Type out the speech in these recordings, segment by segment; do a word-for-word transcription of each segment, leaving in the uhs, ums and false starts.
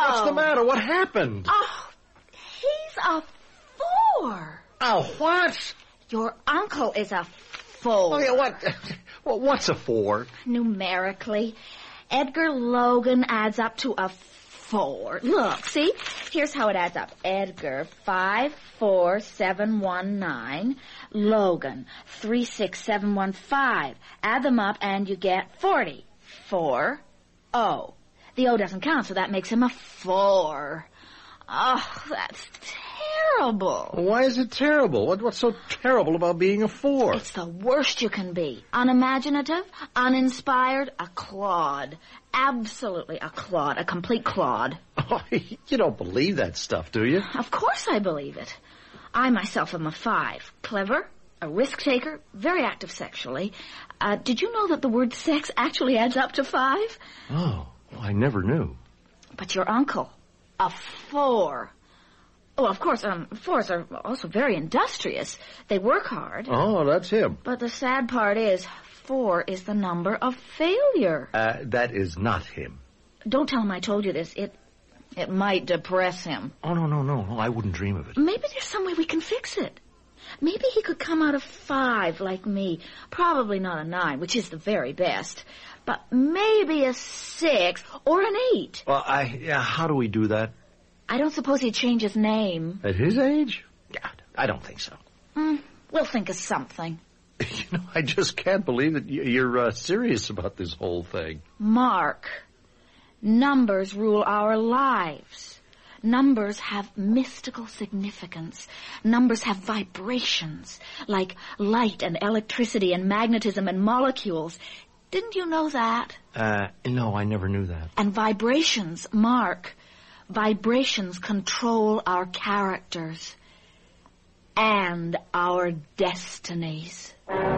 What's the matter? What happened? Oh, he's a four. Oh, what? Your uncle is a four. Oh, yeah, what? Well, what's a four? Numerically, Edgar Logan adds up to a four. Look, see? Here's how it adds up. Edgar, five, four, seven, one, nine. Logan, three, six, seven, one, five. Add them up and you get forty. Four, O. The O doesn't count, so that makes him a four. Oh, that's terrible. Why is it terrible? What, what's so terrible about being a four? It's the worst you can be. Unimaginative, uninspired, a clod. Absolutely a clod, a complete clod. Oh, you don't believe that stuff, do you? Of course I believe it. I myself am a five. Clever, a risk-taker, very active sexually. Uh, did you know that the word sex actually adds up to five? Oh, well, I never knew. But your uncle, a four. Oh, of course, um, fours are also very industrious. They work hard. Oh, that's him. But the sad part is, four is the number of failure. Uh, that is not him. Don't tell him I told you this. It, it might depress him. Oh, no, no, no, no. I wouldn't dream of it. Maybe there's some way we can fix it. Maybe he could come out of five like me. Probably not a nine, which is the very best. But maybe a six or an eight. Well, I, yeah, how do we do that? I don't suppose he'd change his name. At his age? God, I don't think so. Mm, we'll think of something. You know, I just can't believe that you're uh, serious about this whole thing. Mark, numbers rule our lives. Numbers have mystical significance. Numbers have vibrations, like light and electricity and magnetism and molecules. Didn't you know that? Uh, no, I never knew that. And vibrations, Mark. Vibrations control our characters and our destinies.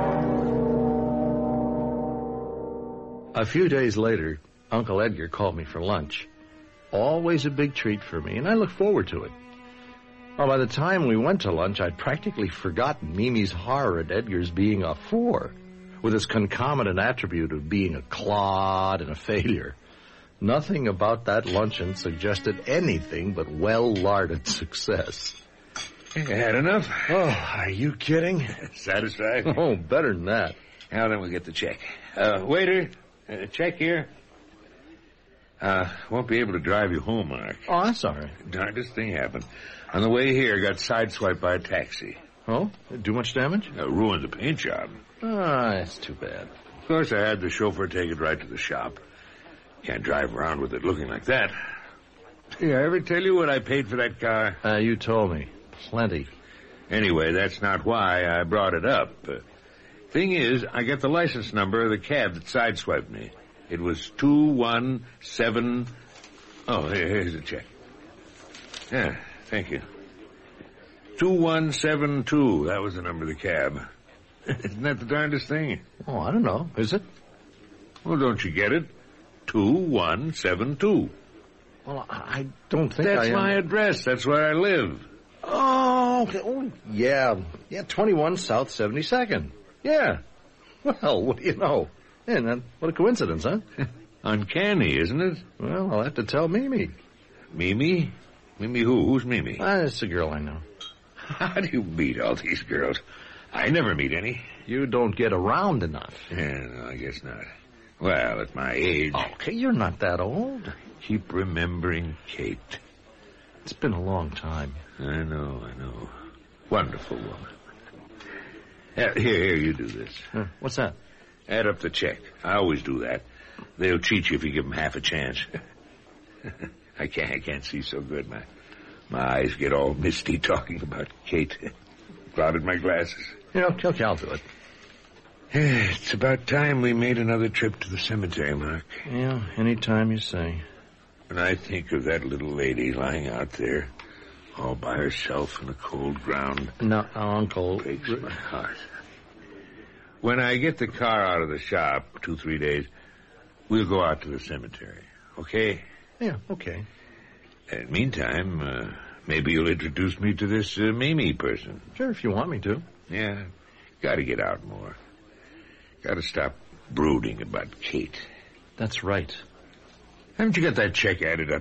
A few days later, Uncle Edgar called me for lunch. Always a big treat for me, and I look forward to it. Well, by the time we went to lunch, I'd practically forgotten Mimi's horror at Edgar's being a four, with his concomitant attribute of being a clod and a failure. Nothing about that luncheon suggested anything but well-larded success. You had enough? Oh, are you kidding? Satisfied? Oh, better than that. Now then we'll get the check. Uh, waiter, uh, check here. Uh, won't be able to drive you home, Mark. Oh, that's all right. Darndest thing happened. On the way here, got sideswiped by a taxi. Oh? Do much damage? Uh, ruined the paint job. Ah, that's too bad. Of course, I had the chauffeur take it right to the shop. Can't drive around with it looking like that. Did I ever tell you what I paid for that car? Uh, you told me. Plenty. Anyway, that's not why I brought it up. Uh, thing is, I got the license number of the cab that sideswiped me. It was two one seven... Oh, here, here's the check. Yeah, thank you. two one seven two, that was the number of the cab. Isn't that the darndest thing? Oh, I don't know. Is it? Well, don't you get it? two one seven two. Well, I don't think That's I... That's my address. That's where I live. Oh, okay. Oh, yeah. Yeah, twenty-one South seventy-second. Yeah. Well, what do you know? And uh, what a coincidence, huh? Uncanny, isn't it? Well, I'll have to tell Mimi. Mimi? Mimi who? Who's Mimi? Ah, it's a girl I know. How do you meet all these girls? I never meet any. You don't get around enough. Yeah, no, I guess not. Well, at my age... Okay, you're not that old. Keep remembering Kate. It's been a long time. I know, I know. Wonderful woman. Uh, here, here, you do this. Huh, what's that? Add up the check. I always do that. They'll cheat you if you give them half a chance. I can't, I can't see so good. My, my eyes get all misty talking about Kate. Clouded my glasses. Yeah, okay, okay, I'll do it. It's about time we made another trip to the cemetery, Mark. Yeah, any time you say. When I think of that little lady lying out there, all by herself in the cold ground... No, Uncle... It breaks my heart. When I get the car out of the shop, two, three days, we'll go out to the cemetery, okay? Yeah, okay. In the meantime, uh, maybe you'll introduce me to this uh, Mimi person. Sure, if you want me to. Yeah, gotta get out more. Gotta stop brooding about Kate. That's right. Haven't you got that check added up